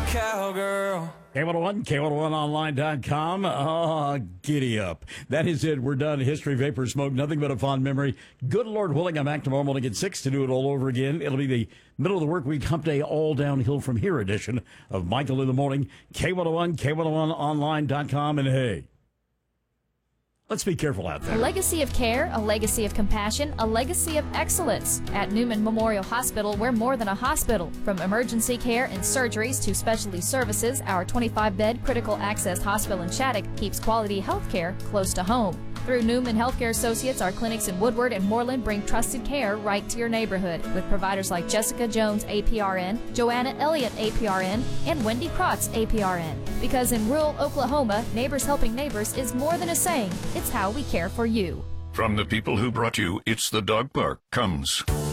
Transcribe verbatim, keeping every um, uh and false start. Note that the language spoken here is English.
cowgirl. K one oh one, K one oh one online dot com. Oh, giddy up. That is it. We're done. History, vapor, smoke, nothing but a fond memory. Good Lord willing, I'm back tomorrow morning at six to do it all over again. It'll be the middle of the work week, hump day, all downhill from here edition of Michael in the Morning. K one oh one, K one oh one online dot com. And hey, let's be careful out there. A legacy of care, a legacy of compassion, a legacy of excellence. At Newman Memorial Hospital, we're more than a hospital. From emergency care and surgeries to specialty services, our twenty-five bed critical access hospital in Shattuck keeps quality health care close to home. Through Newman Healthcare Associates, our clinics in Woodward and Moreland bring trusted care right to your neighborhood with providers like Jessica Jones, A P R N, Joanna Elliott, A P R N, and Wendy Krotz, A P R N. Because in rural Oklahoma, neighbors helping neighbors is more than a saying. It's how we care for you. From the people who brought you It's the Dog Park comes